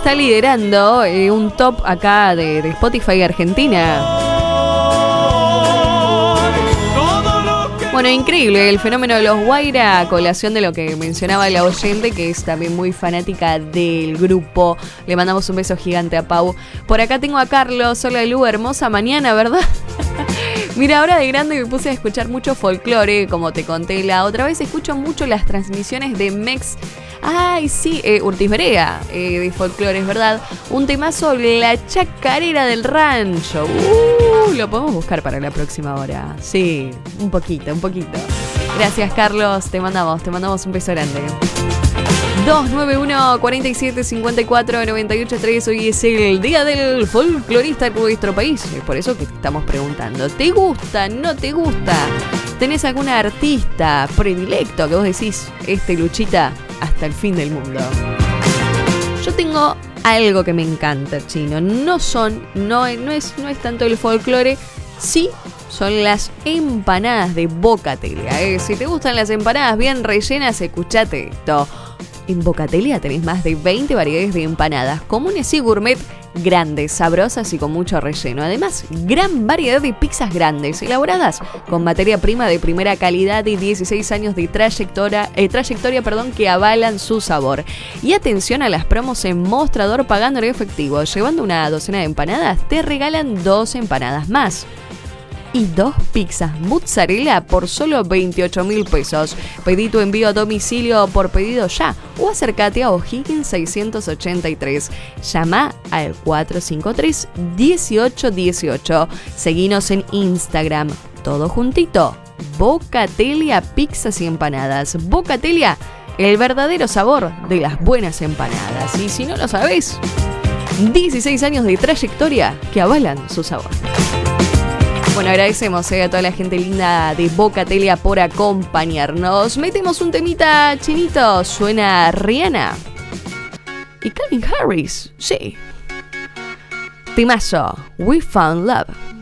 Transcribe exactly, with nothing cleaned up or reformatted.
está liderando eh, un top acá de, de Spotify Argentina. Bueno, increíble el fenómeno de los Guaira, a colación de lo que mencionaba la oyente, que es también muy fanática del grupo. Le mandamos un beso gigante a Pau. Por acá tengo a Carlos. Hola, Lu, hermosa mañana, ¿verdad? Mira, ahora de grande me puse a escuchar mucho folclore, como te conté la otra vez. Escucho mucho las transmisiones de Mex. Ay, sí, eh, Urtiz Berea, eh, de folclore, es verdad. Un temazo, La Chacarera del Rancho. Uh, lo podemos buscar para la próxima hora. Sí, un poquito, un poquito. Gracias, Carlos. Te mandamos, te mandamos un beso grande. dos nueve uno, cuatro siete, cinco cuatro, nueve ocho tres. Hoy es el día del folclorista en nuestro país. Es por eso que te estamos preguntando. ¿Te gusta? ¿No te gusta? ¿Tenés algún artista predilecto que vos decís, este Luchita, hasta el fin del mundo? Yo tengo algo que me encanta, Chino. No son, no, no, es, no es tanto el folclore, sí son las empanadas de Bocatelia. ¿eh? Si te gustan las empanadas bien rellenas, escuchate esto. En Bocatelia tenés más de veinte variedades de empanadas, comunes y gourmet, grandes, sabrosas y con mucho relleno. Además, gran variedad de pizzas grandes, elaboradas con materia prima de primera calidad y dieciséis años de trayectoria, eh, trayectoria perdón, que avalan su sabor. Y atención a las promos en mostrador pagando en efectivo. Llevando una docena de empanadas, te regalan dos empanadas más. Y dos pizzas mozzarella por solo veintiocho mil pesos. Pedí tu envío a domicilio por pedido ya o acércate a O'Higgins seiscientos ochenta y tres. Llama al cuatro cinco tres, uno ocho uno ocho. Seguinos en Instagram, todo juntito. Bocatelia Pizzas y Empanadas. Bocatelia, el verdadero sabor de las buenas empanadas. Y si no lo sabés, dieciséis años de trayectoria que avalan su sabor. Bueno, agradecemos eh, a toda la gente linda de Bocatelia por acompañarnos. Metemos un temita, Chinito. Suena Rihanna y Calvin Harris. Sí. Temazo. We Found Love.